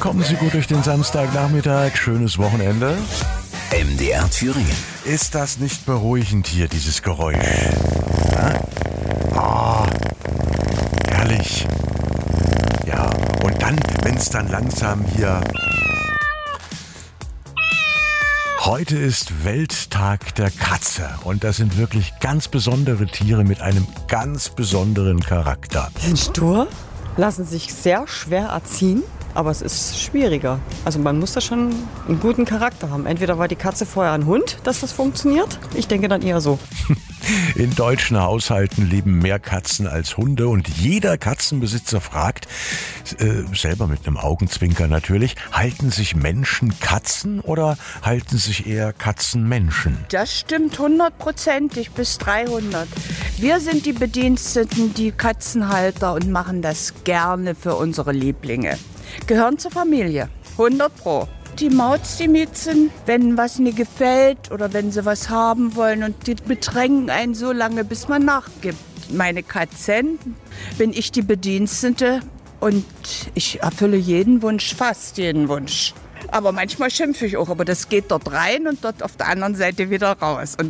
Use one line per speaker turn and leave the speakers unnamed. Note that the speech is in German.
Kommen Sie gut durch den Samstagnachmittag. Schönes Wochenende.
MDR Thüringen.
Ist das nicht beruhigend hier, dieses Geräusch? Herrlich. Ja, und dann, wenn es dann langsam hier... Heute ist Welttag der Katze und das sind wirklich ganz besondere Tiere mit einem ganz besonderen Charakter.
Die sind stur, lassen sich sehr schwer erziehen, aber es ist schwieriger. Also man muss da schon einen guten Charakter haben. Entweder war die Katze vorher ein Hund, dass das funktioniert. Ich denke dann eher so.
In deutschen Haushalten leben mehr Katzen als Hunde und jeder Katzenbesitzer fragt, selber mit einem Augenzwinker natürlich, halten sich Menschen Katzen oder halten sich eher Katzen Menschen?
Das stimmt 100%, bis 300. Wir sind die Bediensteten, die Katzenhalter und machen das gerne für unsere Lieblinge. Gehören zur Familie, 100%. Die Mauts, die Miezen, wenn was nie gefällt oder wenn sie was haben wollen und die bedrängen einen so lange, bis man nachgibt. Meine Katzen bin ich die Bedienstete und ich erfülle jeden Wunsch, fast jeden Wunsch. Aber manchmal schimpfe ich auch, aber das geht dort rein und dort auf der anderen Seite wieder raus. Und